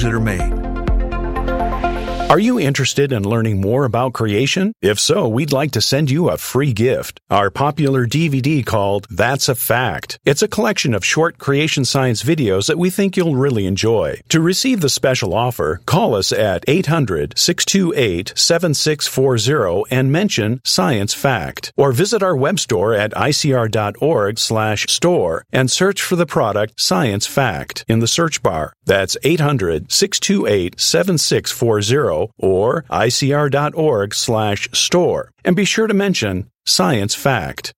that are made. Are you interested in learning more about creation? If so, we'd like to send you a free gift, our popular DVD called That's a Fact. It's a collection of short creation science videos that we think you'll really enjoy. To receive the special offer, call us at 800-628-7640 and mention Science Fact. Or visit our web store at icr.org/store and search for the product Science Fact in the search bar. That's 800-628-7640 or icr.org/store. And be sure to mention Science Fact.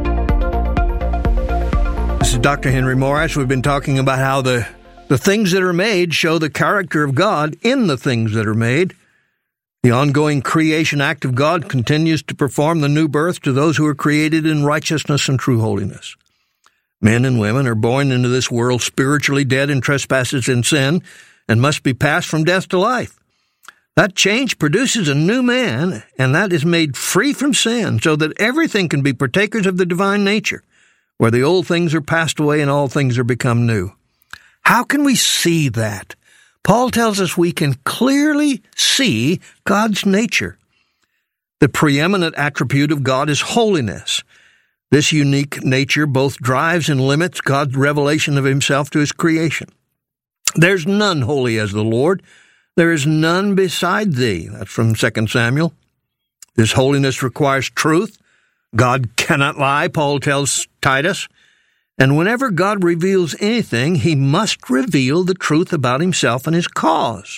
This is Dr. Henry Morris. We've been talking about how the things that are made show the character of God in the things that are made. The ongoing creation act of God continues to perform the new birth to those who are created in righteousness and true holiness. Men and women are born into this world spiritually dead in trespasses and sin and must be passed from death to life. That change produces a new man, and that is made free from sin, so that everything can be partakers of the divine nature, where the old things are passed away and all things are become new. How can we see that? Paul tells us we can clearly see God's nature. The preeminent attribute of God is holiness. This unique nature both drives and limits God's revelation of himself to his creation. There's none holy as the Lord. There is none beside thee. That's from 2 Samuel. This holiness requires truth. God cannot lie, Paul tells Titus. And whenever God reveals anything, he must reveal the truth about himself and his cause.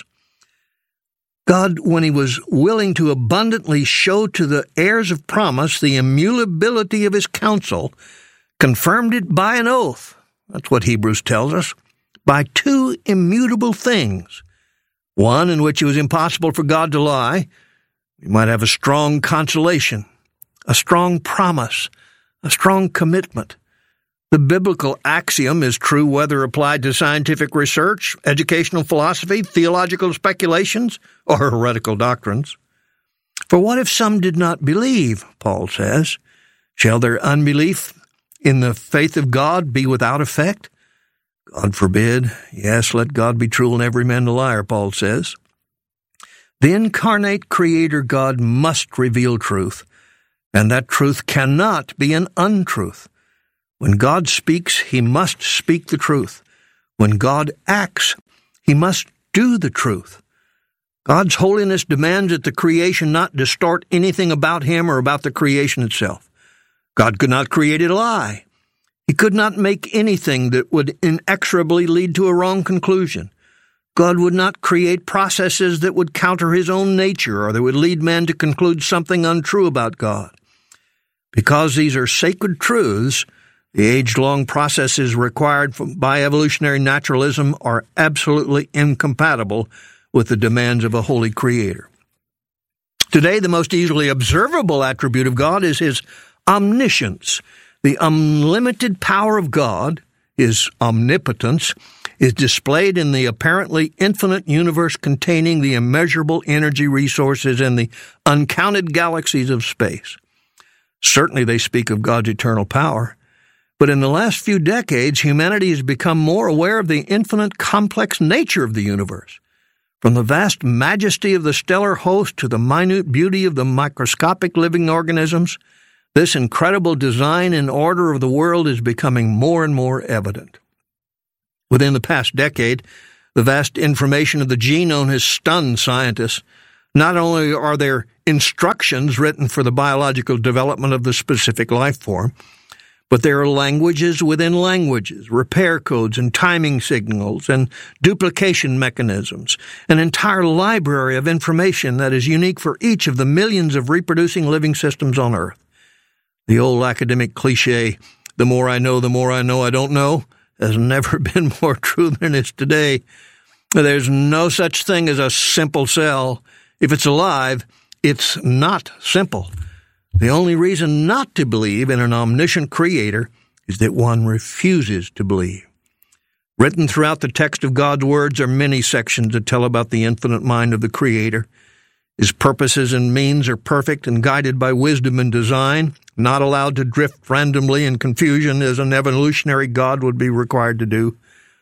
God, when he was willing to abundantly show to the heirs of promise the immutability of his counsel, confirmed it by an oath. That's what Hebrews tells us. By two immutable things. One in which it was impossible for God to lie. We might have a strong consolation, a strong promise, a strong commitment. The biblical axiom is true whether applied to scientific research, educational philosophy, theological speculations, or heretical doctrines. For what if some did not believe, Paul says? Shall their unbelief in the faith of God be without effect? God forbid. Yes, let God be true and every man a liar, Paul says. The incarnate Creator God must reveal truth, and that truth cannot be an untruth. When God speaks, he must speak the truth. When God acts, he must do the truth. God's holiness demands that the creation not distort anything about him or about the creation itself. God could not create a lie. He could not make anything that would inexorably lead to a wrong conclusion. God would not create processes that would counter his own nature or that would lead men to conclude something untrue about God. Because these are sacred truths, the age-long processes required by evolutionary naturalism are absolutely incompatible with the demands of a holy Creator. Today, the most easily observable attribute of God is his omniscience. The unlimited power of God, his omnipotence, is displayed in the apparently infinite universe containing the immeasurable energy resources and the uncounted galaxies of space. Certainly they speak of God's eternal power, but in the last few decades, humanity has become more aware of the infinite complex nature of the universe. From the vast majesty of the stellar host to the minute beauty of the microscopic living organisms, this incredible design and order of the world is becoming more and more evident. Within the past decade, the vast information of the genome has stunned scientists. Not only are there instructions written for the biological development of the specific life form, but there are languages within languages, repair codes and timing signals and duplication mechanisms, an entire library of information that is unique for each of the millions of reproducing living systems on Earth. The old academic cliche, the more I know I don't know, has never been more true than it is today. There's no such thing as a simple cell. If it's alive, it's not simple. The only reason not to believe in an omniscient Creator is that one refuses to believe. Written throughout the text of God's words are many sections that tell about the infinite mind of the Creator. His purposes and means are perfect and guided by wisdom and design, not allowed to drift randomly in confusion as an evolutionary God would be required to do.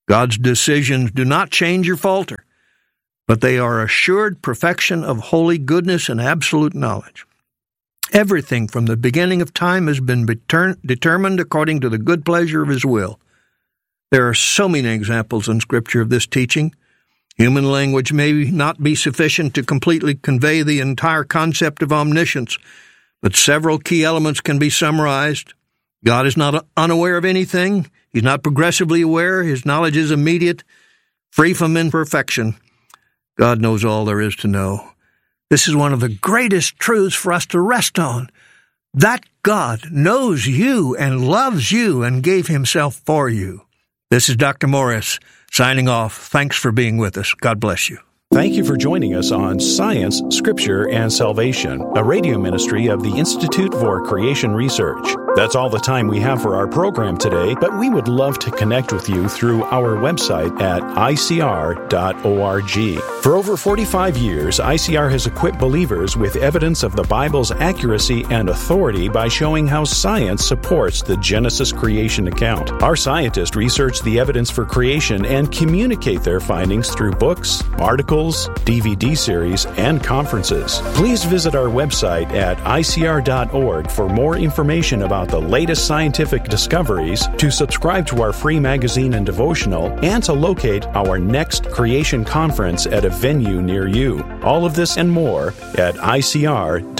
God's decisions do not change or falter, but they are assured perfection of holy goodness and absolute knowledge. Everything from the beginning of time has been determined according to the good pleasure of His will. There are so many examples in Scripture of this teaching. Human language may not be sufficient to completely convey the entire concept of omniscience, but several key elements can be summarized. God is not unaware of anything. He's not progressively aware. His knowledge is immediate, free from imperfection. God knows all there is to know. This is one of the greatest truths for us to rest on. That God knows you and loves you and gave Himself for you. This is Dr. Morris signing off. Thanks for being with us. God bless you. Thank you for joining us on Science, Scripture, and Salvation, a radio ministry of the Institute for Creation Research. That's all the time we have for our program today, but we would love to connect with you through our website at icr.org. For over 45 years, ICR has equipped believers with evidence of the Bible's accuracy and authority by showing how science supports the Genesis creation account. Our scientists research the evidence for creation and communicate their findings through books, articles, DVD series, and conferences. Please visit our website at icr.org for more information about the latest scientific discoveries, to subscribe to our free magazine and devotional, and to locate our next creation conference at a venue near you. All of this and more at icr.org.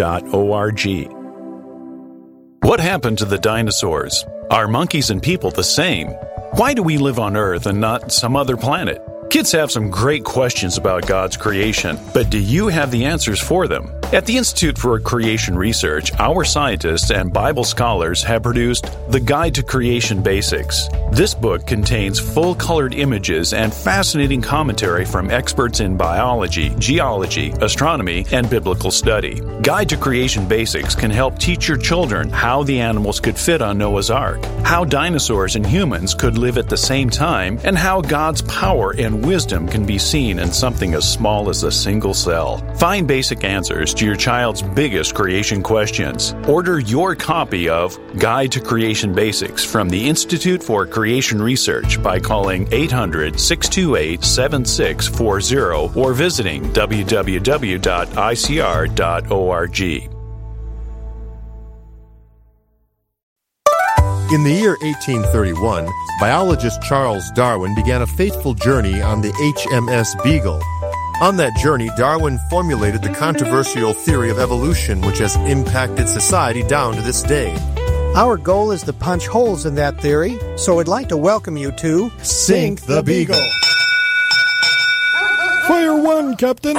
What happened to the dinosaurs? Are monkeys and people the same? Why do we live on Earth and not some other planet? Kids have some great questions about God's creation, but do you have the answers for them? At the Institute for Creation Research, our scientists and Bible scholars have produced The Guide to Creation Basics. This book contains full-colored images and fascinating commentary from experts in biology, geology, astronomy, and biblical study. Guide to Creation Basics can help teach your children how the animals could fit on Noah's Ark, how dinosaurs and humans could live at the same time, and how God's power and wisdom can be seen in something as small as a single cell. Find basic answers to your child's biggest creation questions. Order your copy of Guide to Creation Basics from the Institute for Creation Research by calling 800-628-7640 or visiting www.icr.org. In the year 1831, biologist Charles Darwin began a fateful journey on the HMS Beagle. On that journey, Darwin formulated the controversial theory of evolution, which has impacted society down to this day. Our goal is to punch holes in that theory, so I'd like to welcome you to Sink the Beagle. Fire one, Captain!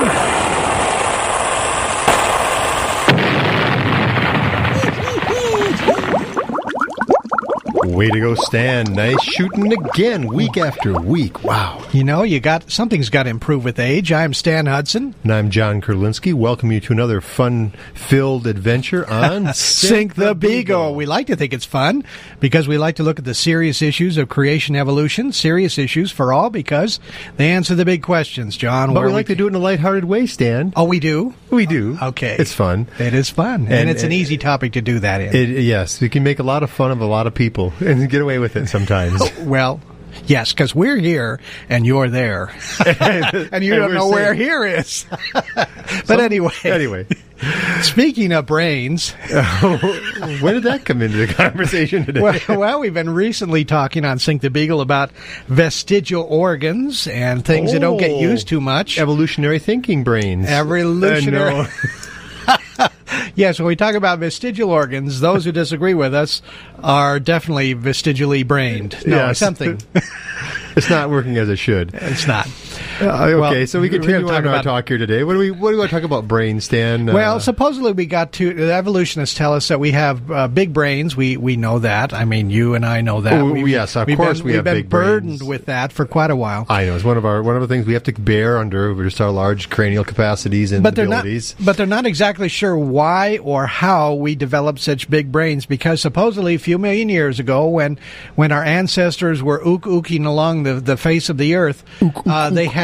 Way to go, Stan. Nice shooting again, week after week. Wow. You know, something's got to improve with age. I'm Stan Hudson. And I'm John Kurlinski. Welcome you to another fun-filled adventure on Sink the Beagle. We like to think it's fun because we like to look at the serious issues of creation evolution, serious issues for all because they answer the big questions, John. But we like to do it in a lighthearted way, Stan. Oh, we do? We do. Okay. It's fun. It is fun. And it's an easy topic to do that in. Yes, we can make a lot of fun of a lot of people and get away with it sometimes. Well, yes, because we're here and you're there. And you don't know where here is. But anyway. Speaking of brains. When did that come into the conversation today? Well, we've been recently talking on Sink the Beagle about vestigial organs and things that don't get used too much. Evolutionary thinking brains. Evolutionary. Yes, when we talk about vestigial organs, those who disagree with us are definitely vestigially brained. No, yes. Something. It's not working as it should. It's not. Okay, so we continue on our talk here today. What do we want to talk about brains, Stan? Well, supposedly the evolutionists tell us that we have big brains. We know that. I mean, you and I know that. Yes, of course we have big brains. We've been burdened with that for quite a while. I know. It's one of the things we have to bear under just our large cranial capacities and abilities. But they're not exactly sure why or how we developed such big brains, because supposedly a few million years ago, when our ancestors were ook-ooking along the face of the earth, they had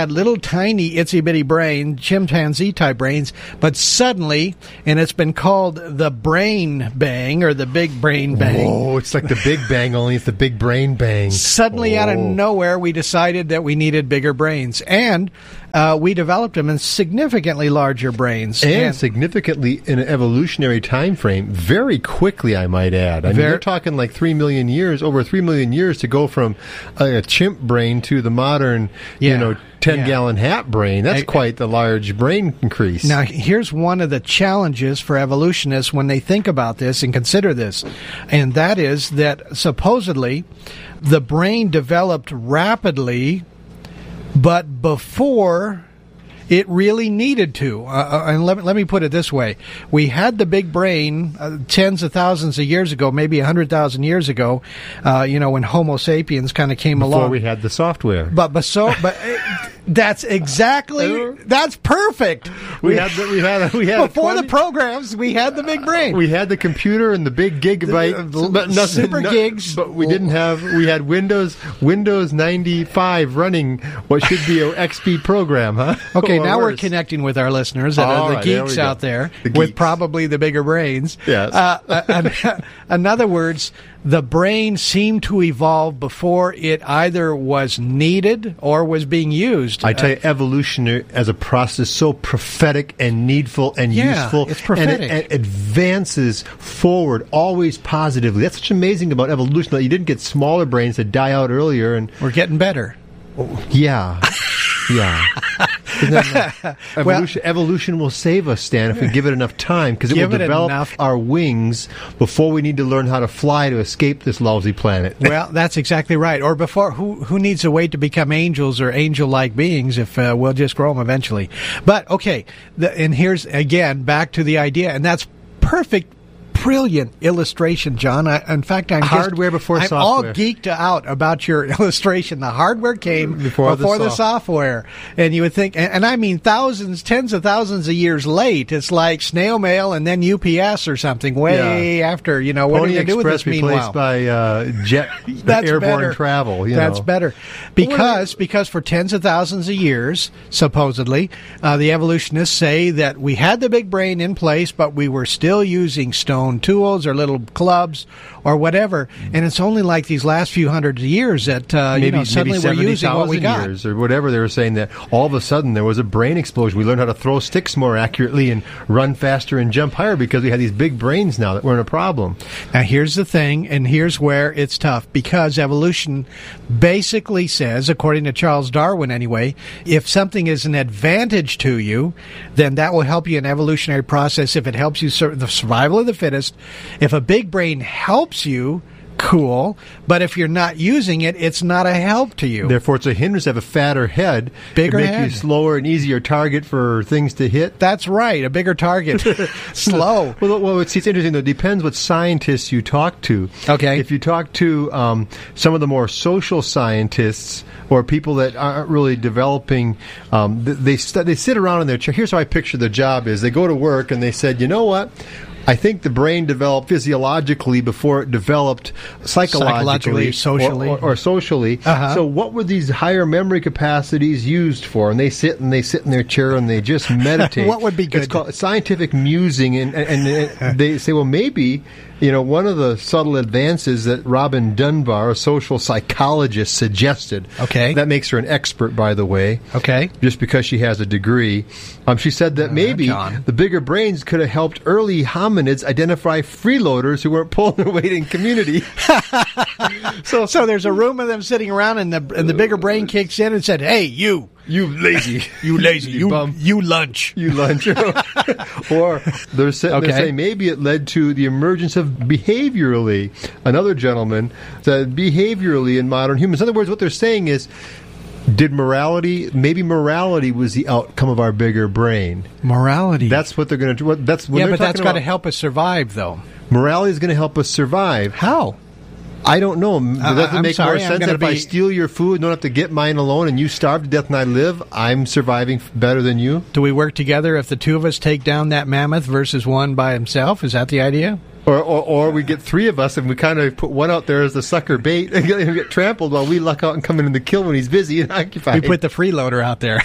had little tiny itsy-bitty brains, chimpanzee-type brains, but suddenly, and it's been called the brain bang, or the big brain bang. Oh, it's like the Big Bang, only it's the big brain bang. Suddenly, out of nowhere, we decided that we needed bigger brains, and we developed them in significantly larger brains. And significantly in an evolutionary time frame, very quickly, I might add. I mean, they're talking like 3 million years, over 3 million years to go from a chimp brain to the modern, 10-gallon hat brain. That's quite the large brain increase. Now, here's one of the challenges for evolutionists when they think about this and consider this, and that is that supposedly the brain developed rapidly, but before it really needed to. And let me put it this way. We had the big brain tens of thousands of years ago, maybe 100,000 years ago, when Homo sapiens kind of came along. Before we had the software. But that's perfect. We had before the programs, we had the big brain. We had the computer and the big gigabyte, super gigs. But we didn't have. We had Windows 95 running what should be an XP program, huh? Okay, now we're connecting with our listeners, the geeks out there, with probably the bigger brains. Yes. In other words, the brain seemed to evolve before it either was needed or was being used. I tell you, evolution as a process so prophetic and needful and useful. It's prophetic. And it advances forward always positively. That's what's amazing about evolution, that you didn't get smaller brains that die out earlier. And we're getting better. Yeah. Evolution will save us, Stan, if we give it enough time, because it will develop our wings before we need to learn how to fly to escape this lousy planet. Well, that's exactly right. Or before, who needs to wait to become angels or angel-like beings if we'll just grow them eventually? But, okay, and here's, again, back to the idea, and that's perfect. Brilliant illustration, John. In fact, I'm before software. all geeked out about your illustration. The hardware came before the software. And you would think, and I mean tens of thousands of years late. It's like snail mail and then UPS or something way after. What are you going to do with this meanwhile? Replaced by jet airborne travel. That's better. Because for tens of thousands of years, supposedly, the evolutionists say that we had the big brain in place, but we were still using stone tools or little clubs or whatever, and it's only like these last few hundred years that suddenly we're using what we got. Years or whatever, they were saying that all of a sudden there was a brain explosion. We learned how to throw sticks more accurately and run faster and jump higher because we had these big brains now that weren't a problem. Now here's the thing, and here's where it's tough, because evolution basically says, according to Charles Darwin anyway, if something is an advantage to you, then that will help you in evolutionary process. If it helps you the survival of the fittest, if a big brain helps you, cool. But if you're not using it, it's not a help to you. Therefore, it's a hindrance to have a fatter head. Bigger to make head. You slower and easier target for things to hit. That's right, a bigger target. Slow. Well, it's interesting, though. It depends what scientists you talk to. Okay. If you talk to some of the more social scientists or people that aren't really developing, they sit around in their chair. Here's how I picture the job is. They go to work and they said, you know what? I think the brain developed physiologically before it developed psychologically socially. Or socially. Uh-huh. So what were these higher memory capacities used for? And they sit in their chair and they just meditate. What would be good? It's called scientific musing, and they say, well, maybe one of the subtle advances that Robin Dunbar, a social psychologist, suggested. Okay. That makes her an expert, by the way. Okay. Just because she has a degree. She said that maybe the bigger brains could have helped early hominids identify freeloaders who weren't pulling their weight in community. So there's a room of them sitting around, and the bigger brain kicks in and said, "Hey, you lazy, you bum, you lunch." Or they're saying maybe it led to the emergence of behaviorally. Another gentleman said behaviorally in modern humans. In other words, what they're saying is, maybe morality was the outcome of our bigger brain. Morality. That's what they're going to do. But that's got to help us survive, though. Morality is going to help us survive. How? I don't know. Does it make more sense that if I steal your food and don't have to get mine alone and you starve to death and I live, I'm surviving better than you? Do we work together if the two of us take down that mammoth versus one by himself? Is that the idea? Or we get three of us and we kind of put one out there as the sucker bait and get trampled while we luck out and come in the kill when he's busy and occupied. We put the freeloader out there.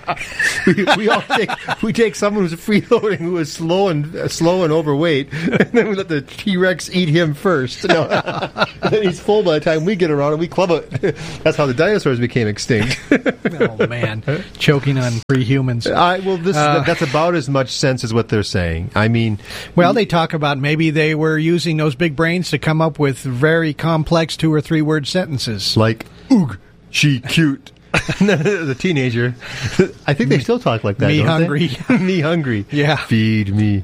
we take someone who's freeloading who is slow and overweight, and then we let the T-Rex eat him first. No. And then he's full by the time we get around and we club it. That's how the dinosaurs became extinct. Oh man, choking on free humans. That's about as much sense as what they're saying. I mean, well, they talk about maybe they were using those big brains to come up with very complex 2 or 3 word sentences. Like, oog, she cute. The teenager. I think they still talk like that. Me don't hungry. They? Me hungry. Yeah. Feed me.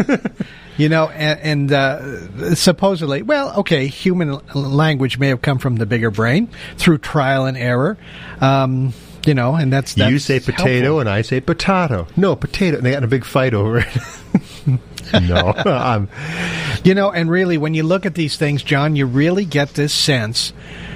And supposedly, well, okay, human language may have come from the bigger brain through trial and error. And that's you say potato helpful. and I say potato. No, potato. And they got in a big fight over it. No. And really, when you look at these things, John, you really get this sense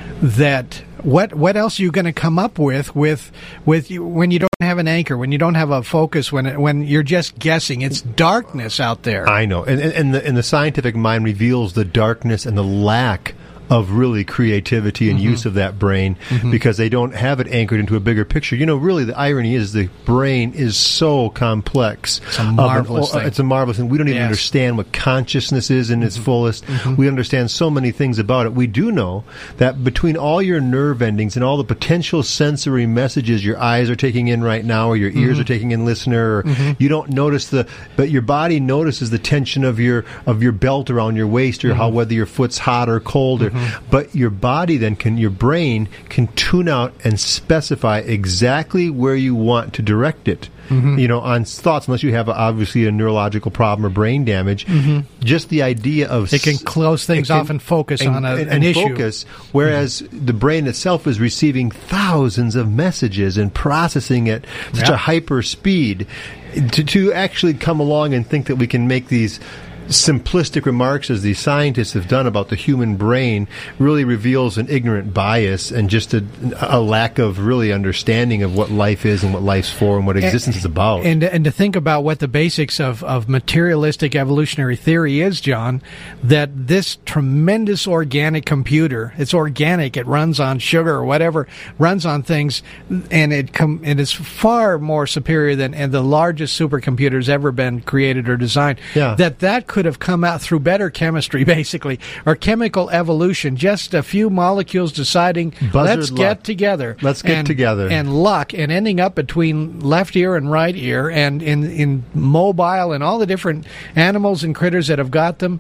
that what else are you going to come up with you, when you don't have an anchor, when you don't have a focus, when you're just guessing? It's darkness out there. I know, and the scientific mind reveals the darkness and the lack of really creativity and use of that brain because they don't have it anchored into a bigger picture. Really the irony is the brain is so complex. It's a marvelous thing. It's a marvelous thing. We don't even understand what consciousness is in its fullest. We understand so many things about it. We do know that between all your nerve endings and all the potential sensory messages your eyes are taking in right now, or your ears are taking in, listener, or you don't notice but your body notices the tension of your belt around your waist, or whether your foot's hot or cold, or but your body then your brain can tune out and specify exactly where you want to direct it. On thoughts, unless you have obviously a neurological problem or brain damage. Just the idea of it can close things off and focus on an issue. Focus, whereas the brain itself is receiving thousands of messages and processing at such a hyper speed. To actually come along and think that we can make these simplistic remarks, as the scientists have done about the human brain, really reveals an ignorant bias and just a lack of really understanding of what life is and what life's for and what existence is about. And to think about what the basics of materialistic evolutionary theory is, John, that this tremendous organic computer, it's organic, it runs on sugar or whatever, runs on things, and it is far more superior than the largest supercomputer's ever been created or designed. Yeah. That could have come out through better chemistry, basically, or chemical evolution, just a few molecules deciding, let's get together. Let's get together. And luck, and ending up between left ear and right ear, and in mobile, and all the different animals and critters that have got them.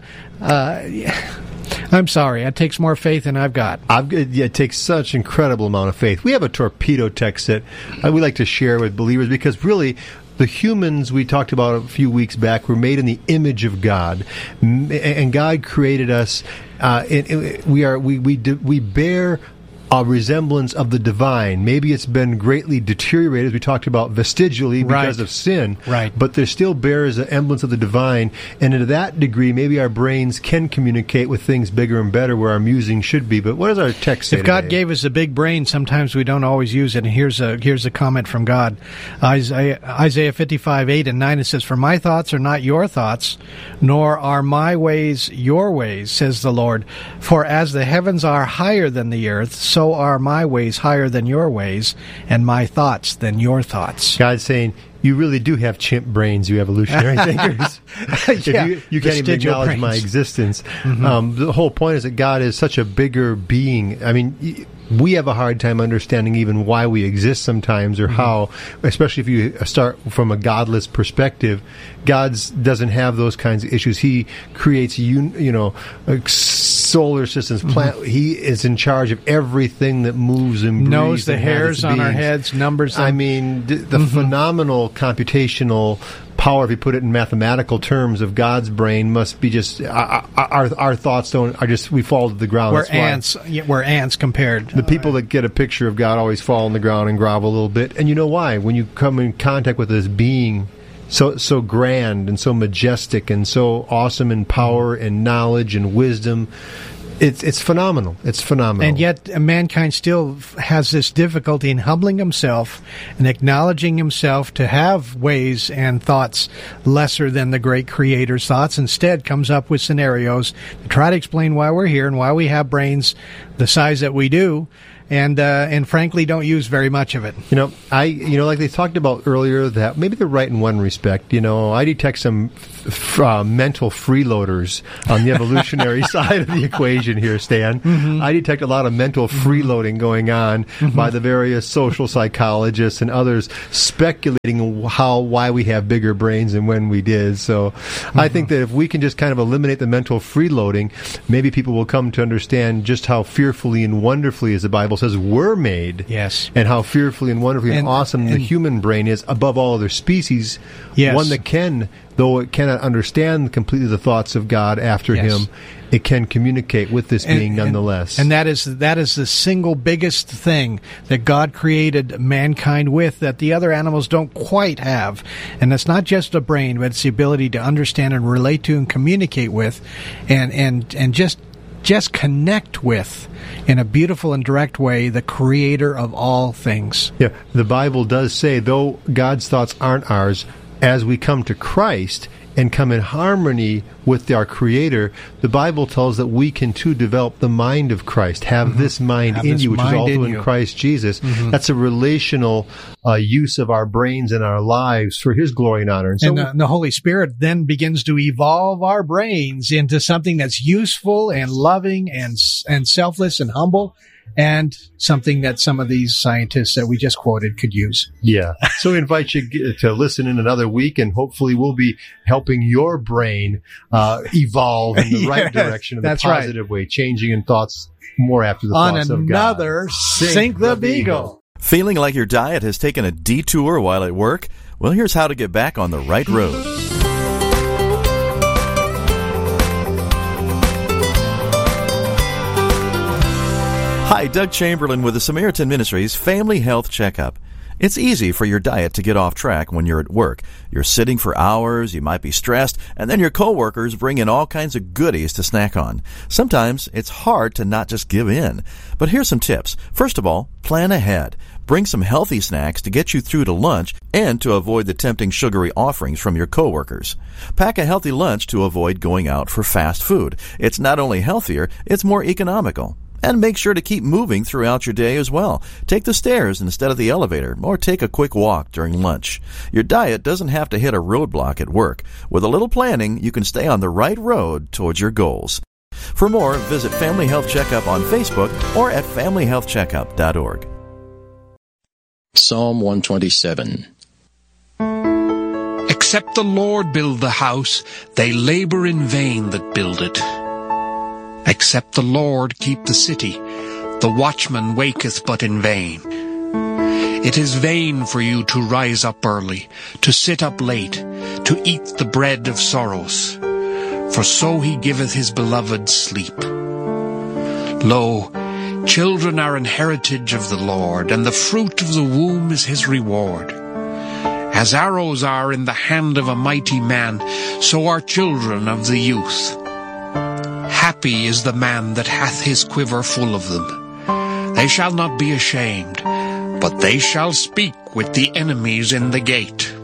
I'm sorry, it takes more faith than I've got. It takes such incredible amount of faith. We have a torpedo text that we like to share with believers, because really, the humans we talked about a few weeks back were made in the image of God, and God created us. We bear a resemblance of the divine. Maybe it's been greatly deteriorated, as we talked about, vestigially because of sin. Right. But there still bears an emblance of the divine, and to that degree, maybe our brains can communicate with things bigger and better where our musing should be. But what does our text say If God today? gave us a big brain, sometimes we don't always use it. And here's a comment from God. Isaiah 55:8-9, it says, "For my thoughts are not your thoughts, nor are my ways your ways, says the Lord. For as the heavens are higher than the earth, so are my ways higher than your ways, and my thoughts than your thoughts." God's saying, you really do have chimp brains, you evolutionary thinkers. You can't even acknowledge brains. my existence. The whole point is that God is such a bigger being. I mean, we have a hard time understanding even why we exist sometimes, or how, especially if you start from a godless perspective. God doesn't have those kinds of issues. He creates, solar systems. He is in charge of everything that moves and breathes. Knows the and hairs on our heads, numbers them. I mean, the phenomenal computational power, if you put it in mathematical terms, of God's brain must be just our thoughts we fall to the ground. We're ants compared. The people that get a picture of God always fall on the ground and grovel a little bit. And you know why? When you come in contact with this being so grand and so majestic and so awesome in power and knowledge and wisdom, It's phenomenal. It's phenomenal. And yet mankind still has this difficulty in humbling himself and acknowledging himself to have ways and thoughts lesser than the great Creator's thoughts. Instead comes up with scenarios to try to explain why we're here and why we have brains the size that we do. And frankly, don't use very much of it. Like they talked about earlier, that maybe they're right in one respect. I detect some mental freeloaders on the evolutionary side of the equation here, Stan. Mm-hmm. I detect a lot of mental freeloading going on by the various social psychologists and others speculating why we have bigger brains and when we did. So I think that if we can just kind of eliminate the mental freeloading, maybe people will come to understand just how fearfully and wonderfully, as the Bible says, we're made. Yes. And how fearfully and wonderfully and awesome the human brain is above all other species. Yes. One that can, though it cannot understand completely the thoughts of God after him, it can communicate with this being nonetheless. And that is the single biggest thing that God created mankind with that the other animals don't quite have. And it's not just a brain, but it's the ability to understand and relate to and communicate with and just connect with, in a beautiful and direct way, the Creator of all things. Yeah, the Bible does say, though God's thoughts aren't ours, as we come to Christ and come in harmony with our Creator, the Bible tells that we can too develop the mind of Christ, have this mind in you, which is also in Christ Jesus. Mm-hmm. That's a relational use of our brains and our lives for His glory and honor. And so the Holy Spirit then begins to evolve our brains into something that's useful and loving and selfless and humble, and something that some of these scientists that we just quoted could use. Yeah. So we invite you to listen in another week, and hopefully we'll be helping your brain evolve in the right direction, in the positive way, changing in thoughts more after the thoughts of God. On another Sink the Beagle. Feeling like your diet has taken a detour while at work? Well, here's how to get back on the right road. Hi, Doug Chamberlain with the Samaritan Ministries Family Health Checkup. It's easy for your diet to get off track when you're at work. You're sitting for hours, you might be stressed, and then your coworkers bring in all kinds of goodies to snack on. Sometimes it's hard to not just give in. But here's some tips. First of all, plan ahead. Bring some healthy snacks to get you through to lunch and to avoid the tempting sugary offerings from your coworkers. Pack a healthy lunch to avoid going out for fast food. It's not only healthier, it's more economical. And make sure to keep moving throughout your day as well. Take the stairs instead of the elevator, or take a quick walk during lunch. Your diet doesn't have to hit a roadblock at work. With a little planning, you can stay on the right road towards your goals. For more, visit Family Health Checkup on Facebook or at familyhealthcheckup.org. Psalm 127. Except the Lord build the house, they labor in vain that build it. Except the Lord keep the city, the watchman waketh but in vain. It is vain for you to rise up early, to sit up late, to eat the bread of sorrows. For so he giveth his beloved sleep. Lo, children are an heritage of the Lord, and the fruit of the womb is his reward. As arrows are in the hand of a mighty man, so are children of the youth. Happy is the man that hath his quiver full of them. They shall not be ashamed, but they shall speak with the enemies in the gate.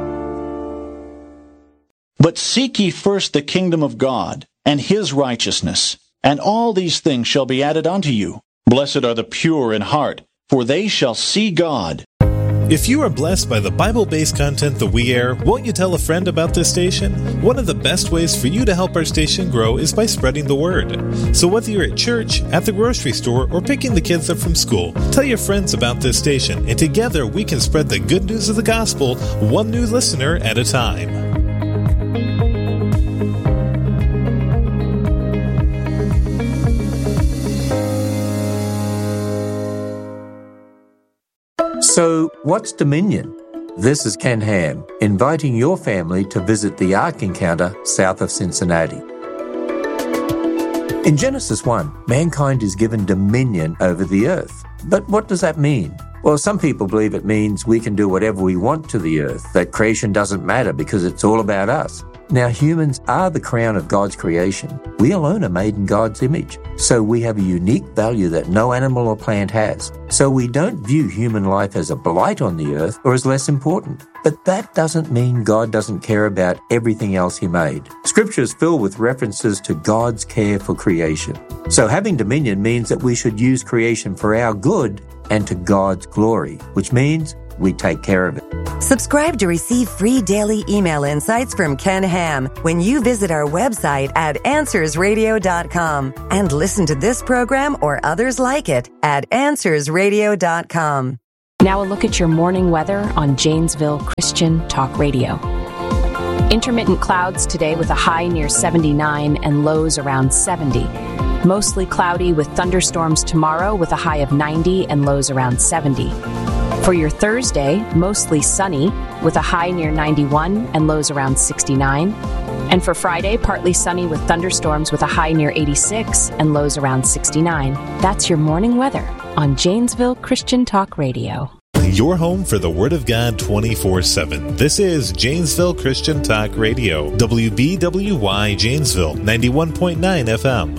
But seek ye first the kingdom of God, and his righteousness, and all these things shall be added unto you. Blessed are the pure in heart, for they shall see God. If you are blessed by the Bible-based content that we air, won't you tell a friend about this station? One of the best ways for you to help our station grow is by spreading the word. So whether you're at church, at the grocery store, or picking the kids up from school, tell your friends about this station, and together we can spread the good news of the gospel, one new listener at a time. So, what's Dominion? This is Ken Ham, inviting your family to visit the Ark Encounter south of Cincinnati. In Genesis 1, mankind is given dominion over the earth. But what does that mean? Well, some people believe it means we can do whatever we want to the earth, that creation doesn't matter because it's all about us. Now, humans are the crown of God's creation. We alone are made in God's image, so we have a unique value that no animal or plant has. So we don't view human life as a blight on the earth or as less important. But that doesn't mean God doesn't care about everything else He made. Scripture is filled with references to God's care for creation. So having dominion means that we should use creation for our good and to God's glory, which means we take care of it. Subscribe to receive free daily email insights from Ken Ham when you visit our website at AnswersRadio.com and listen to this program or others like it at AnswersRadio.com. Now a look at your morning weather on Janesville Christian Talk Radio. Intermittent clouds today with a high near 79 and lows around 70. Mostly cloudy with thunderstorms tomorrow with a high of 90 and lows around 70. For your Thursday, mostly sunny with a high near 91 and lows around 69. And for Friday, partly sunny with thunderstorms with a high near 86 and lows around 69. That's your morning weather on Janesville Christian Talk Radio. Your home for the Word of God 24/7. This is Janesville Christian Talk Radio. WBWY Janesville, 91.9 FM.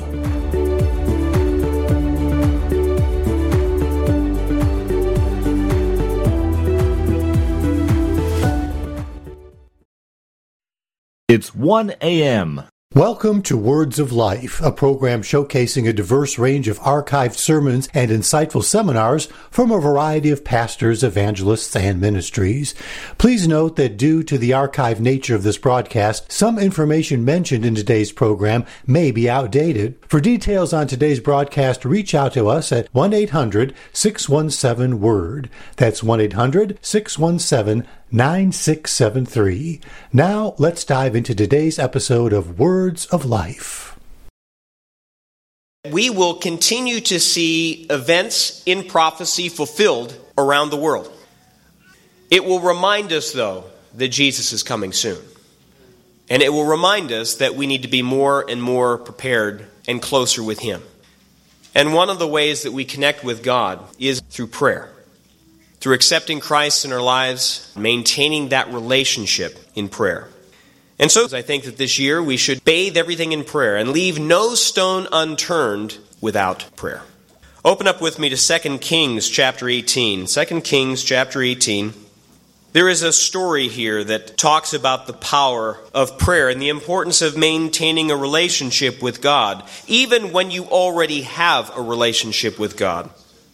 It's 1 a.m. Welcome to Words of Life, a program showcasing a diverse range of archived sermons and insightful seminars from a variety of pastors, evangelists, and ministries. Please note that due to the archived nature of this broadcast, some information mentioned in today's program may be outdated. For details on today's broadcast, reach out to us at 1-800-617-WORD. That's 1-800-617-9673. Now, let's dive into today's episode of Words of Life. We will continue to see events in prophecy fulfilled around the world. It will remind us, though, that Jesus is coming soon. And it will remind us that we need to be more and more prepared and closer with Him. And one of the ways that we connect with God is through prayer. Through accepting Christ in our lives, maintaining that relationship in prayer. And so I think that this year we should bathe everything in prayer and leave no stone unturned without prayer. Open up with me to 2 Kings chapter 18. 2 Kings chapter 18. There is a story here that talks about the power of prayer and the importance of maintaining a relationship with God, even when you already have a relationship with God.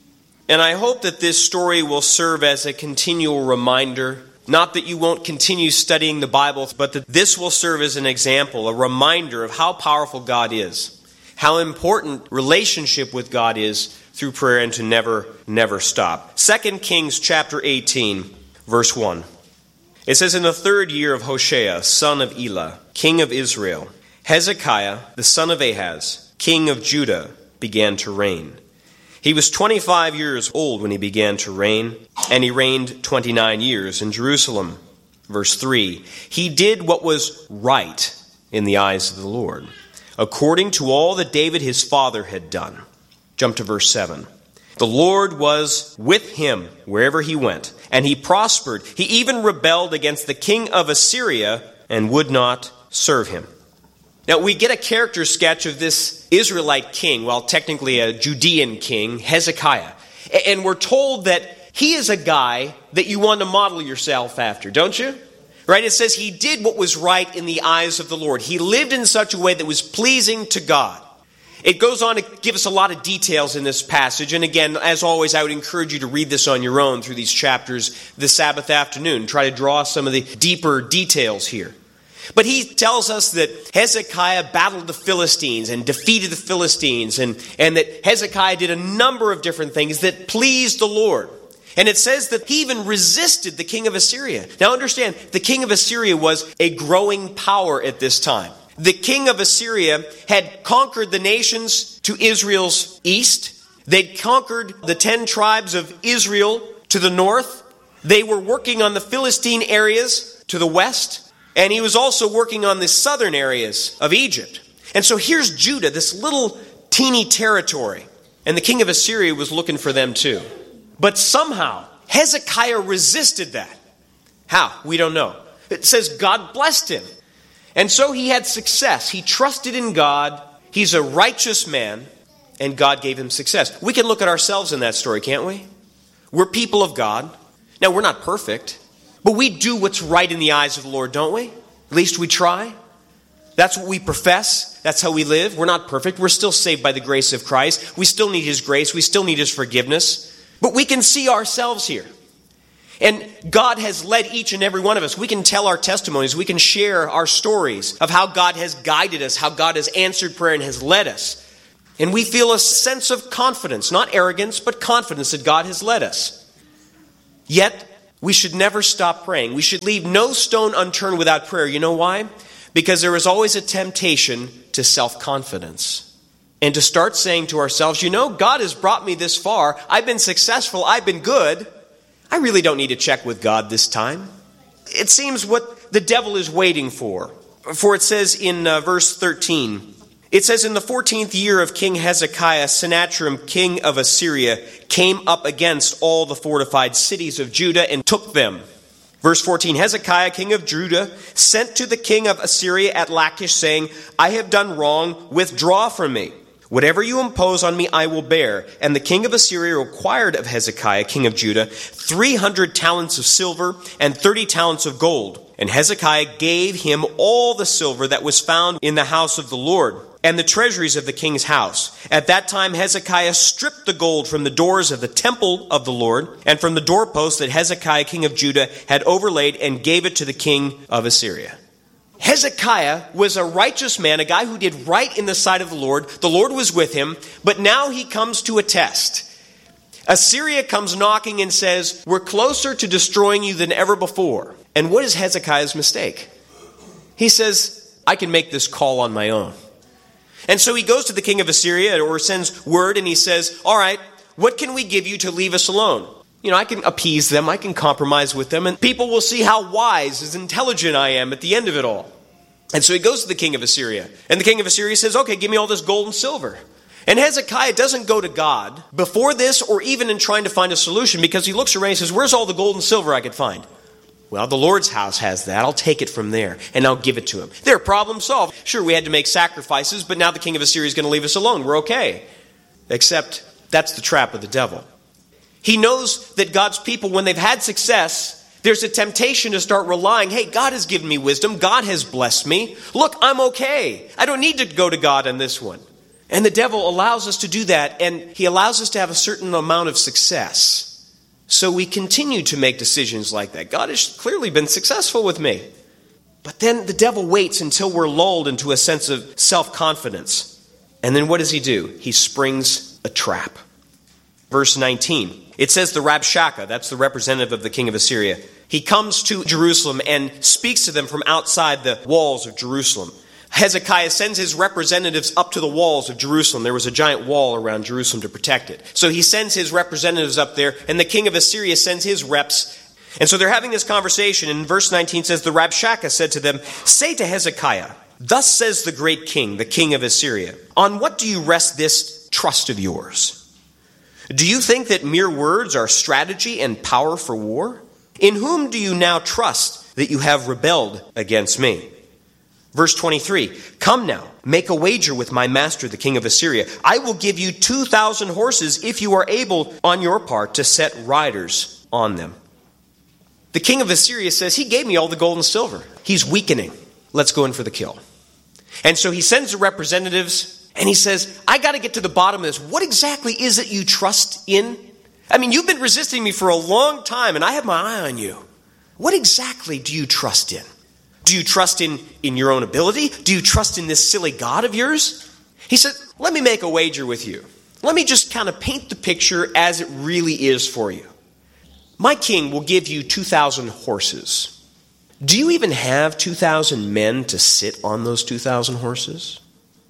And I hope that this story will serve as a continual reminder, not that you won't continue studying the Bible, but that this will serve as an example, a reminder of how powerful God is, how important relationship with God is through prayer and to never stop. 2 Kings chapter 18, verse 1. It says, in the 3rd year of Hoshea, son of Elah, king of Israel, Hezekiah, the son of Ahaz, king of Judah, began to reign. He was 25 years old when he began to reign, and he reigned 29 years in Jerusalem. Verse 3, he did what was right in the eyes of the Lord, according to all that David his father had done. Jump to verse 7. The Lord was with him wherever he went, and he prospered. He even rebelled against the king of Assyria and would not serve him. Now, we get a character sketch of this Israelite king, well, technically a Judean king, Hezekiah. And we're told that he is a guy that you want to model yourself after, don't you? Right? It says he did what was right in the eyes of the Lord. He lived in such a way that was pleasing to God. It goes on to give us a lot of details in this passage. And again, as always, I would encourage you to read this on your own through these chapters this Sabbath afternoon. Try to draw some of the deeper details here. But he tells us that Hezekiah battled the Philistines and defeated the Philistines, and that Hezekiah did a number of different things that pleased the Lord. And it says that he even resisted the king of Assyria. Now understand, the king of Assyria was a growing power at this time. The king of Assyria had conquered the nations to Israel's east. They'd conquered the 10 tribes of Israel to the north. They were working on the Philistine areas to the west. And he was also working on the southern areas of Egypt. And so here's Judah, this little teeny territory. And the king of Assyria was looking for them too. But somehow, Hezekiah resisted that. How? We don't know. It says God blessed him. And so he had success. He trusted in God. He's a righteous man, and God gave him success. We can look at ourselves in that story, can't we? We're people of God. Now, we're not perfect, but we do what's right in the eyes of the Lord, don't we? At least we try. That's what we profess. That's how we live. We're not perfect. We're still saved by the grace of Christ. We still need his grace. We still need his forgiveness. But we can see ourselves here. And God has led each and every one of us. We can tell our testimonies. We can share our stories of how God has guided us, how God has answered prayer and has led us. And we feel a sense of confidence, not arrogance, but confidence that God has led us. Yet, we should never stop praying. We should leave no stone unturned without prayer. You know why? Because there is always a temptation to self-confidence. And to start saying to ourselves, you know, God has brought me this far. I've been successful. I've been good. I really don't need to check with God this time. It seems what the devil is waiting for. For it says in verse 13, it says, in the 14th year of King Hezekiah, Sennacherib, king of Assyria, came up against all the fortified cities of Judah and took them. Verse 14, Hezekiah, king of Judah, sent to the king of Assyria at Lachish, saying, I have done wrong, withdraw from me. Whatever you impose on me, I will bear. And the king of Assyria required of Hezekiah, king of Judah, 300 talents of silver and 30 talents of gold. And Hezekiah gave him all the silver that was found in the house of the Lord, and the treasuries of the king's house. At that time Hezekiah stripped the gold from the doors of the temple of the Lord, and from the doorposts that Hezekiah, king of Judah, had overlaid, and gave it to the king of Assyria. Hezekiah was a righteous man, a guy who did right in the sight of the Lord. The Lord was with him, but now he comes to a test. Assyria comes knocking and says, we're closer to destroying you than ever before. And what is Hezekiah's mistake? He says, I can make this call on my own. And so he goes to the king of Assyria, or sends word, and he says, all right, what can we give you to leave us alone? You know, I can appease them, I can compromise with them, and people will see how wise, as intelligent I am at the end of it all. And so he goes to the king of Assyria, and the king of Assyria says, okay, give me all this gold and silver. And Hezekiah doesn't go to God before this or even in trying to find a solution, because he looks around and says, where's all the gold and silver I could find? Well, the Lord's house has that. I'll take it from there, and I'll give it to him. There, problem solved. Sure, we had to make sacrifices, but now the king of Assyria is going to leave us alone. We're okay. Except that's the trap of the devil. He knows that God's people, when they've had success, there's a temptation to start relying, hey, God has given me wisdom. God has blessed me. Look, I'm okay. I don't need to go to God on this one. And the devil allows us to do that, and he allows us to have a certain amount of success. So we continue to make decisions like that. God has clearly been successful with me. But then the devil waits until we're lulled into a sense of self-confidence. And then what does he do? He springs a trap. Verse 19. It says the Rabshakeh, that's the representative of the king of Assyria. He comes to Jerusalem and speaks to them from outside the walls of Jerusalem. Hezekiah sends his representatives up to the walls of Jerusalem. There was a giant wall around Jerusalem to protect it. So he sends his representatives up there, and the king of Assyria sends his reps. And so they're having this conversation, and verse 19 says, the Rabshakeh said to them, say to Hezekiah, thus says the great king, the king of Assyria, on what do you rest this trust of yours? Do you think that mere words are strategy and power for war? In whom do you now trust that you have rebelled against me? Verse 23, come now, make a wager with my master, the king of Assyria. I will give you 2,000 horses if you are able on your part to set riders on them. The king of Assyria says, he gave me all the gold and silver. He's weakening. Let's go in for the kill. And so he sends the representatives, and he says, I got to get to the bottom of this. What exactly is it you trust in? I mean, you've been resisting me for a long time, and I have my eye on you. What exactly do you trust in? Do you trust in your own ability? Do you trust in this silly God of yours? He said, let me make a wager with you. Let me just kind of paint the picture as it really is for you. My king will give you 2,000 horses. Do you even have 2,000 men to sit on those 2,000 horses?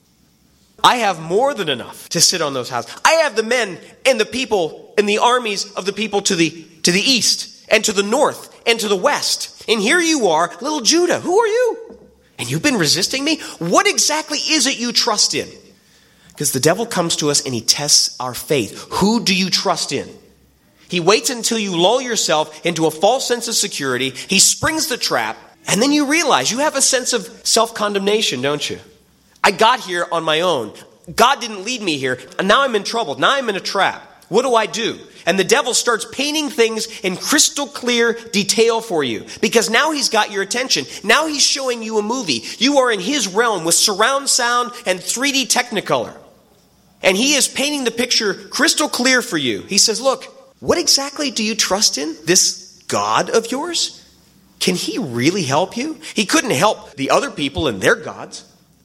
I have more than enough to sit on those houses. I have the men and the people and the armies of the people to the east and to the north and to the west. And here you are, little Judah. Who are you? And you've been resisting me? What exactly is it you trust in? Because the devil comes to us and he tests our faith. Who do you trust in? He waits until you lull yourself into a false sense of security. He springs the trap, And then you realize you have a sense of self-condemnation, don't you? I got here on my own. God didn't lead me here. And now I'm in trouble. Now I'm in a trap. What do I do? And the devil starts painting things in crystal clear detail for you. Because now he's got your attention. Now he's showing you a movie. You are in his realm with surround sound and 3D Technicolor. And he is painting the picture crystal clear for you. He says, look, what exactly do you trust in? This God of yours? Can he really help you? He couldn't help the other people and their gods.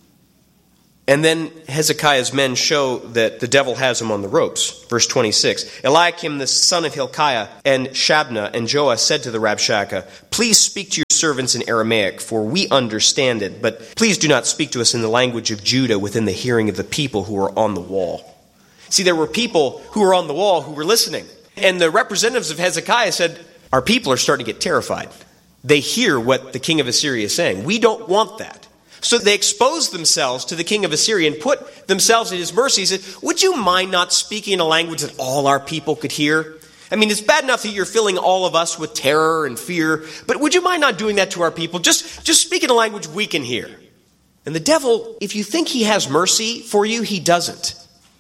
And then Hezekiah's men show that the devil has him on the ropes. Verse 26, Eliakim the son of Hilkiah and Shabna and Joah said to the Rabshakeh, please speak to your servants in Aramaic, for we understand it, but please do not speak to us in the language of Judah within the hearing of the people who are on the wall. See, there were people who were on the wall who were listening. And the representatives of Hezekiah said, our people are starting to get terrified. They hear what the king of Assyria is saying. We don't want that. So they exposed themselves to the king of Assyria and put themselves at his mercy. He said, would you mind not speaking in a language that all our people could hear? I mean, it's bad enough that you're filling all of us with terror and fear, but would you mind not doing that to our people? Just speak in a language we can hear. And the devil, if you think he has mercy for you, he doesn't.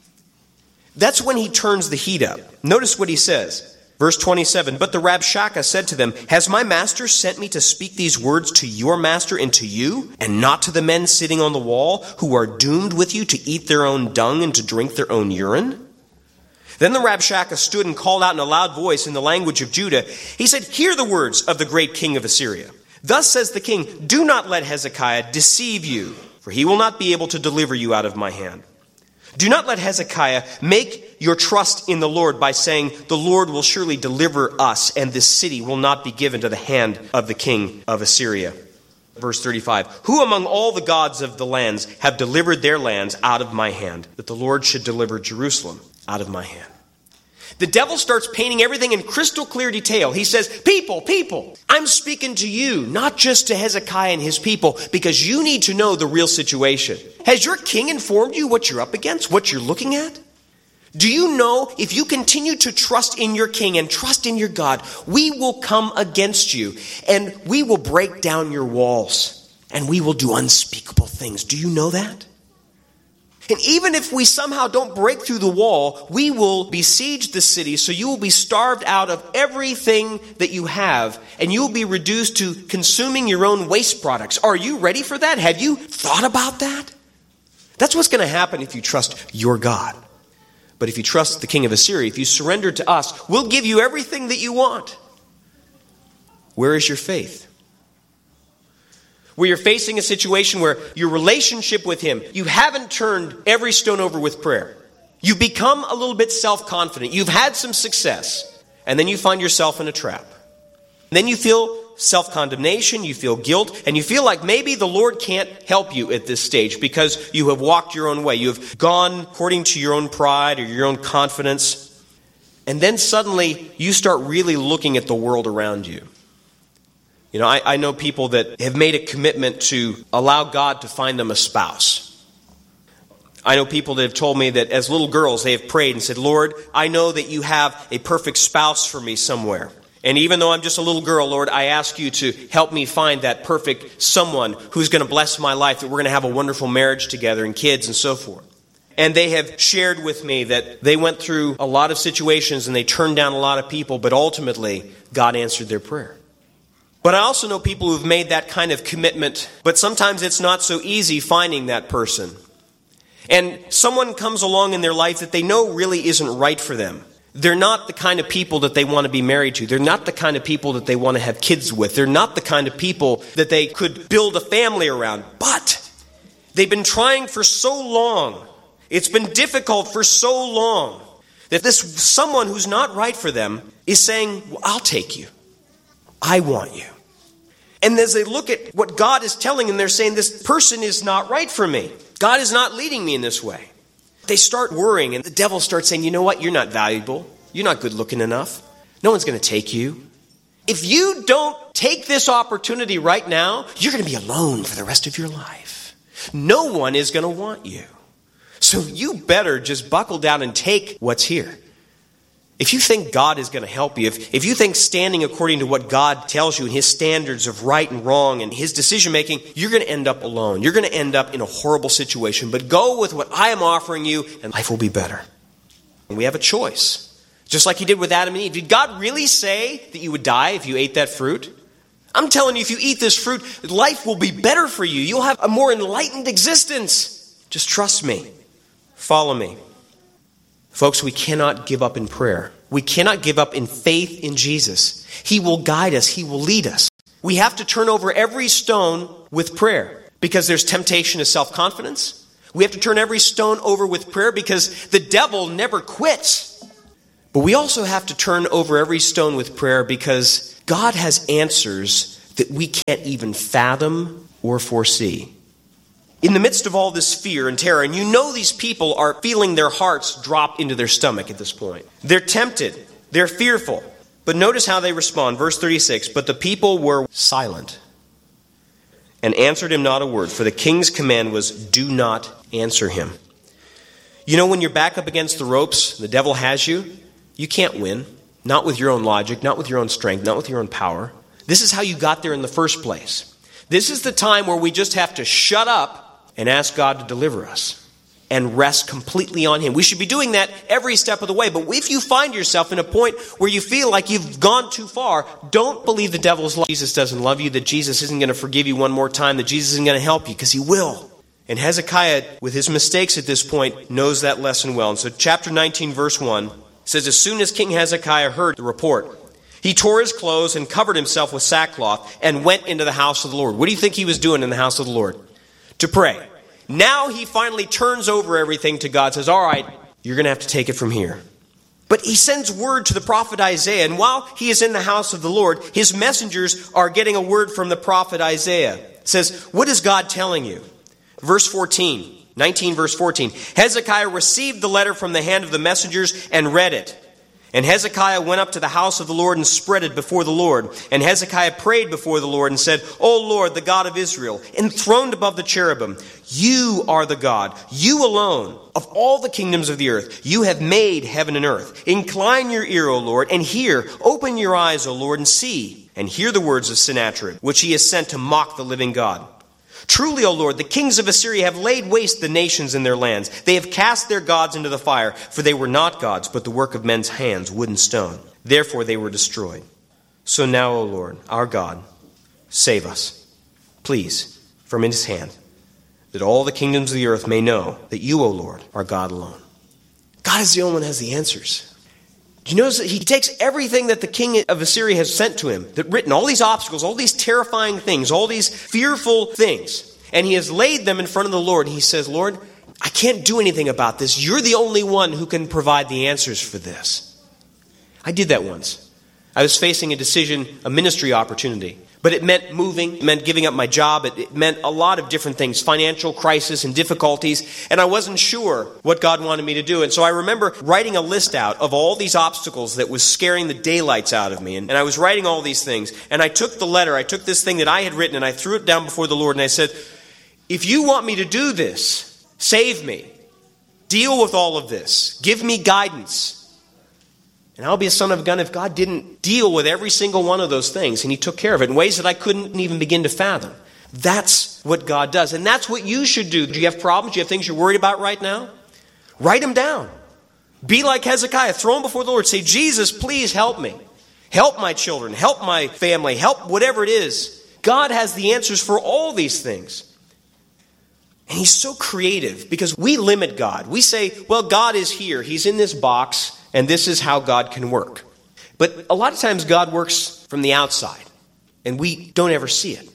That's when he turns the heat up. Notice what he says. Verse 27, but the Rabshakeh said to them, has my master sent me to speak these words to your master and to you, and not to the men sitting on the wall who are doomed with you to eat their own dung and to drink their own urine? Then the Rabshakeh stood and called out in a loud voice in the language of Judah. He said, hear the words of the great king of Assyria. Thus says the king, do not let Hezekiah deceive you, for he will not be able to deliver you out of my hand. Do not let Hezekiah make your trust in the Lord by saying, the Lord will surely deliver us, and this city will not be given to the hand of the king of Assyria. Verse 35, who among all the gods of the lands have delivered their lands out of my hand, that the Lord should deliver Jerusalem out of my hand? The devil starts painting everything in crystal clear detail. He says, people, I'm speaking to you, not just to Hezekiah and his people, because you need to know the real situation. Has your king informed you what you're up against, what you're looking at? Do you know if you continue to trust in your king and trust in your God, we will come against you and we will break down your walls and we will do unspeakable things. Do you know that? And even if we somehow don't break through the wall, we will besiege the city, so you will be starved out of everything that you have, and you will be reduced to consuming your own waste products. Are you ready for that? Have you thought about that? That's what's going to happen if you trust your God. But if you trust the king of Assyria, if you surrender to us, we'll give you everything that you want. Where is your faith? Where you're facing a situation where your relationship with him, you haven't turned every stone over with prayer. You've become a little bit self-confident. You've had some success. And then you find yourself in a trap. And then you feel self-condemnation, you feel guilt, and you feel like maybe the Lord can't help you at this stage because you have walked your own way. You have gone according to your own pride or your own confidence. And then suddenly you start really looking at the world around you. You know, I know people that have made a commitment to allow God to find them a spouse. I know people that have told me that as little girls, they have prayed and said, Lord, I know that you have a perfect spouse for me somewhere. And even though I'm just a little girl, Lord, I ask you to help me find that perfect someone who's going to bless my life, that we're going to have a wonderful marriage together and kids and so forth. And they have shared with me that they went through a lot of situations and they turned down a lot of people, but ultimately God answered their prayer. But I also know people who've made that kind of commitment, but sometimes it's not so easy finding that person. And someone comes along in their life that they know really isn't right for them. They're not the kind of people that they want to be married to. They're not the kind of people that they want to have kids with. They're not the kind of people that they could build a family around. But they've been trying for so long. It's been difficult for so long that this someone who's not right for them is saying, well, I'll take you. I want you. And as they look at what God is telling them, they're saying, this person is not right for me. God is not leading me in this way. They start worrying, and the devil starts saying, you know what? You're not valuable. You're not good looking enough. No one's going to take you. If you don't take this opportunity right now, you're going to be alone for the rest of your life. No one is going to want you. So you better just buckle down and take what's here. If you think God is going to help you, if you think standing according to what God tells you and his standards of right and wrong and his decision making, you're going to end up alone. You're going to end up in a horrible situation. But go with what I am offering you and life will be better. And we have a choice. Just like he did with Adam and Eve. Did God really say that you would die if you ate that fruit? I'm telling you, if you eat this fruit, life will be better for you. You'll have a more enlightened existence. Just trust me. Follow me. Folks, we cannot give up in prayer. We cannot give up in faith in Jesus. He will guide us. He will lead us. We have to turn over every stone with prayer because there's temptation to self-confidence. We have to turn every stone over with prayer because the devil never quits. But we also have to turn over every stone with prayer because God has answers that we can't even fathom or foresee. In the midst of all this fear and terror, and you know these people are feeling their hearts drop into their stomach at this point. They're tempted. They're fearful. But notice how they respond. Verse 36, but the people were silent and answered him not a word, for the king's command was, do not answer him. You know, when you're back up against the ropes, the devil has you, you can't win. Not with your own logic, not with your own strength, not with your own power. This is how you got there in the first place. This is the time where we just have to shut up and ask God to deliver us and rest completely on him. We should be doing that every step of the way. But if you find yourself in a point where you feel like you've gone too far, don't believe the devil's lie. Jesus doesn't love you, that Jesus isn't going to forgive you one more time, that Jesus isn't going to help you, because he will. And Hezekiah, with his mistakes at this point, knows that lesson well. And so chapter 19, verse 1 says, as soon as King Hezekiah heard the report, he tore his clothes and covered himself with sackcloth and went into the house of the Lord. What do you think he was doing in the house of the Lord? To pray. Now he finally turns over everything to God, says, all right, you're going to have to take it from here. But he sends word to the prophet Isaiah, and while he is in the house of the Lord, his messengers are getting a word from the prophet Isaiah. It says, what is God telling you? Verse 14, 19 verse 14, Hezekiah received the letter from the hand of the messengers and read it. And Hezekiah went up to the house of the Lord and spread it before the Lord. And Hezekiah prayed before the Lord and said, O Lord, the God of Israel, enthroned above the cherubim, you are the God, you alone, of all the kingdoms of the earth. You have made heaven and earth. Incline your ear, O Lord, and hear. Open your eyes, O Lord, and see. And hear the words of Sennacherib, which he has sent to mock the living God. Truly, O Lord, the kings of Assyria have laid waste the nations in their lands. They have cast their gods into the fire, for they were not gods, but the work of men's hands, wood and stone. Therefore they were destroyed. So now, O Lord, our God, save us, please, from his hand, that all the kingdoms of the earth may know that you, O Lord, are God alone. God is the only one who has the answers. Do you notice that he takes everything that the king of Assyria has sent to him, that written, all these obstacles, all these terrifying things, all these fearful things, and he has laid them in front of the Lord. And he says, Lord, I can't do anything about this. You're the only one who can provide the answers for this. I did that once. I was facing a decision, a ministry opportunity. But it meant moving, it meant giving up my job, it meant a lot of different things, financial crisis and difficulties, and I wasn't sure what God wanted me to do. And so I remember writing a list out of all these obstacles that was scaring the daylights out of me. And I was writing all these things, and I took the letter, I took this thing that I had written, and I threw it down before the Lord, and I said, if you want me to do this, save me. Deal with all of this. Give me guidance. And I'll be a son of a gun if God didn't deal with every single one of those things. And he took care of it in ways that I couldn't even begin to fathom. That's what God does. And that's what you should do. Do you have problems? Do you have things you're worried about right now? Write them down. Be like Hezekiah. Throw them before the Lord. Say, Jesus, please help me. Help my children. Help my family. Help whatever it is. God has the answers for all these things. And he's so creative because we limit God. We say, well, God is here. He's in this box. And this is how God can work. But a lot of times God works from the outside, and we don't ever see it.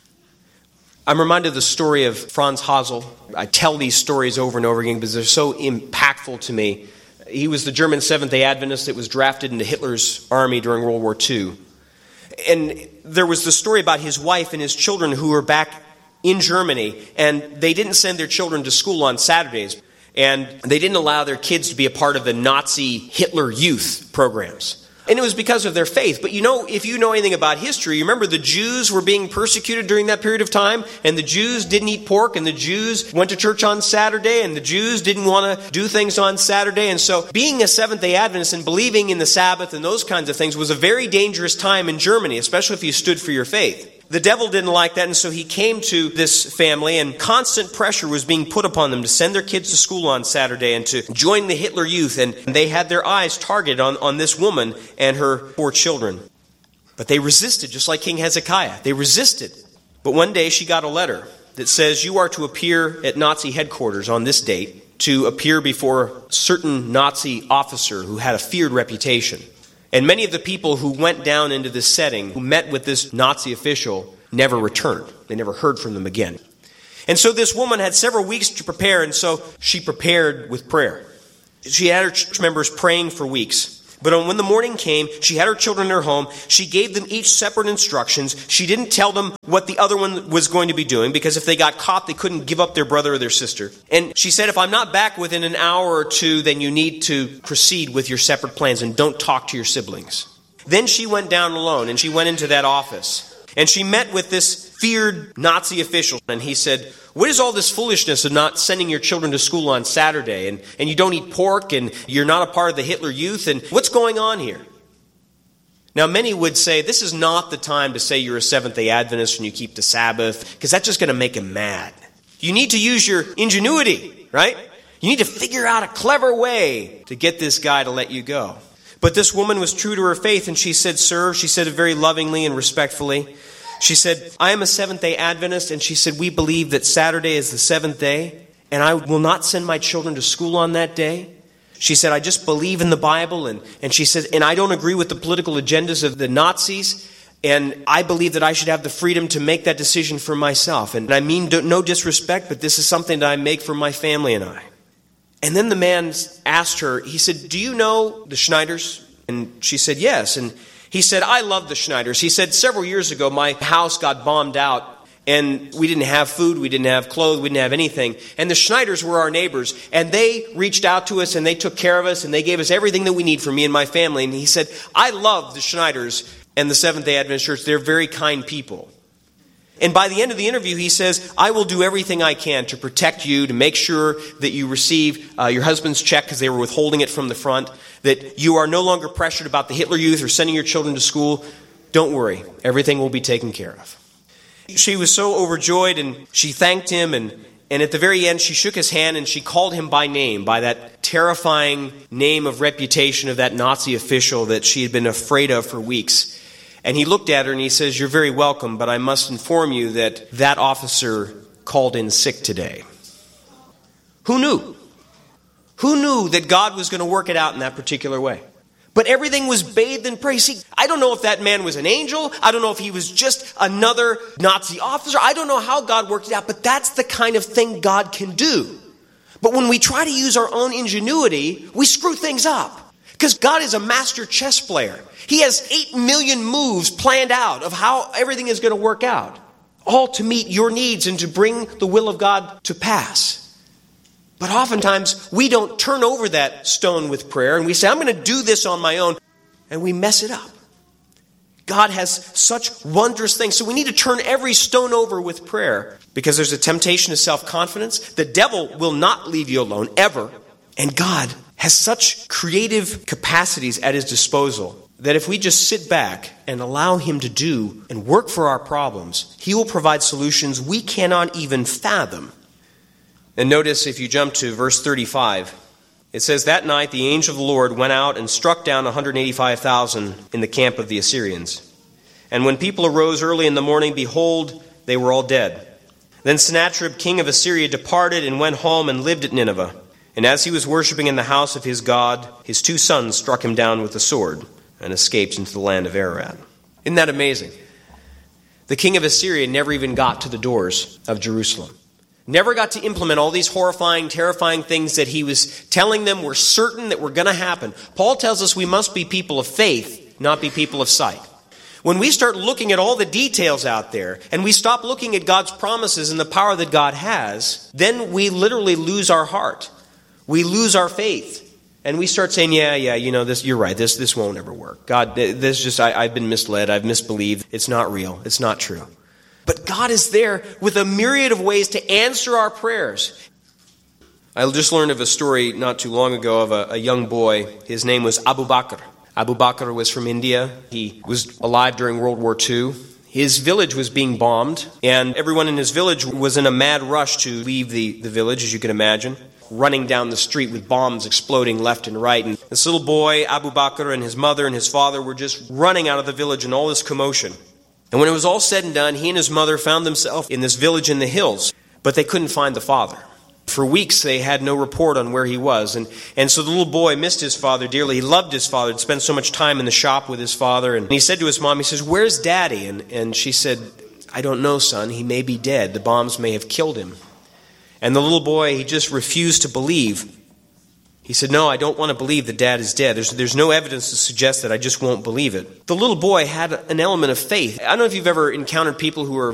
I'm reminded of the story of Franz Hasel. I tell these stories over and over again because they're so impactful to me. He was the German Seventh-day Adventist that was drafted into Hitler's army during World War II. And there was the story about his wife and his children who were back in Germany, and they didn't send their children to school on Saturdays. And they didn't allow their kids to be a part of the Nazi Hitler Youth programs. And it was because of their faith. But if you know anything about history, you remember the Jews were being persecuted during that period of time, and the Jews didn't eat pork, and the Jews went to church on Saturday, and the Jews didn't want to do things on Saturday. And so being a Seventh-day Adventist and believing in the Sabbath and those kinds of things was a very dangerous time in Germany, especially if you stood for your faith. The devil didn't like that, and so he came to this family, and constant pressure was being put upon them to send their kids to school on Saturday and to join the Hitler Youth, and they had their eyes targeted on this woman and her 4 children. But they resisted, just like King Hezekiah. They resisted. But one day she got a letter that says, you are to appear at Nazi headquarters on this date to appear before a certain Nazi officer who had a feared reputation. And many of the people who went down into this setting, who met with this Nazi official, never returned. They never heard from them again. And so this woman had several weeks to prepare, and so she prepared with prayer. She had her church members praying for weeks. But when the morning came, she had her children in her home. She gave them each separate instructions. She didn't tell them what the other one was going to be doing, because if they got caught, they couldn't give up their brother or their sister. And she said, if I'm not back within an hour or two, then you need to proceed with your separate plans and don't talk to your siblings. Then she went down alone, and she went into that office. And she met with this feared Nazi official, and he said, what is all this foolishness of not sending your children to school on Saturday, and you don't eat pork, and you're not a part of the Hitler Youth, and what's going on here? Now, many would say this is not the time to say you're a Seventh-day Adventist and you keep the Sabbath, because that's just going to make him mad. You need to use your ingenuity, right? You need to figure out a clever way to get this guy to let you go. But this woman was true to her faith, and she said, sir, she said it very lovingly and respectfully. She said, I am a Seventh-day Adventist, and she said, we believe that Saturday is the 7th day, and I will not send my children to school on that day. She said, I just believe in the Bible, and she said, and I don't agree with the political agendas of the Nazis, and I believe that I should have the freedom to make that decision for myself. And I mean no disrespect, but this is something that I make for my family and I. And then the man asked her, he said, do you know the Schneiders? And she said, yes. And he said, I love the Schneiders. He said, several years ago, my house got bombed out, and we didn't have food, we didn't have clothes, we didn't have anything. And the Schneiders were our neighbors, and they reached out to us, and they took care of us, and they gave us everything that we need for me and my family. And he said, I love the Schneiders and the Seventh-day Adventist Church. They're very kind people. And by the end of the interview, he says, I will do everything I can to protect you, to make sure that you receive your husband's check, because they were withholding it from the front, that you are no longer pressured about the Hitler Youth or sending your children to school. Don't worry. Everything will be taken care of. She was so overjoyed, and she thanked him, and at the very end, she shook his hand, and she called him by name, by that terrifying name of reputation of that Nazi official that she had been afraid of for weeks. And he looked at her and he says, you're very welcome, but I must inform you that that officer called in sick today. Who knew? Who knew that God was going to work it out in that particular way? But everything was bathed in praise. See, I don't know if that man was an angel. I don't know if he was just another Nazi officer. I don't know how God worked it out, but that's the kind of thing God can do. But when we try to use our own ingenuity, we screw things up. Because God is a master chess player. He has 8 million moves planned out of how everything is going to work out. All to meet your needs and to bring the will of God to pass. But oftentimes, we don't turn over that stone with prayer and we say, I'm going to do this on my own. And we mess it up. God has such wondrous things. So we need to turn every stone over with prayer. Because there's a temptation to self-confidence. The devil will not leave you alone, ever. And God has such creative capacities at his disposal that if we just sit back and allow him to do and work for our problems, he will provide solutions we cannot even fathom. And notice if you jump to verse 35, it says, that night the angel of the Lord went out and struck down 185,000 in the camp of the Assyrians. And when people arose early in the morning, behold, they were all dead. Then Sennacherib, king of Assyria, departed and went home and lived at Nineveh. And as he was worshiping in the house of his god, his 2 sons struck him down with the sword and escaped into the land of Ararat. Isn't that amazing? The king of Assyria never even got to the doors of Jerusalem. Never got to implement all these horrifying, terrifying things that he was telling them were certain that were going to happen. Paul tells us we must be people of faith, not be people of sight. When we start looking at all the details out there, and we stop looking at God's promises and the power that God has, then we literally lose our heart. We lose our faith, And we start saying, this, you're right, this won't ever work. God, I've been misled, I've misbelieved. It's not real, it's not true. But God is there with a myriad of ways to answer our prayers. I just learned of a story not too long ago of a young boy. His name was Abu Bakr. Abu Bakr was from India. He was alive during World War II. His village was being bombed, and everyone in his village was in a mad rush to leave the village, as you can imagine, running down the street with bombs exploding left and right. And this little boy, Abu Bakr, and his mother and his father were just running out of the village in all this commotion. And when it was all said and done, he and his mother found themselves in this village in the hills, but they couldn't find the father. For weeks, they had no report on where he was. And so the little boy missed his father dearly. He loved his father. He'd spent so much time in the shop with his father. And he said to his mom, he says, "Where's Daddy?" And she said, "I don't know, son. He may be dead. The bombs may have killed him." And the little boy, he just refused to believe. He said, "No, I don't want to believe that Dad is dead. There's no evidence to suggest that. I just won't believe it." The little boy had an element of faith. I don't know if you've ever encountered people who are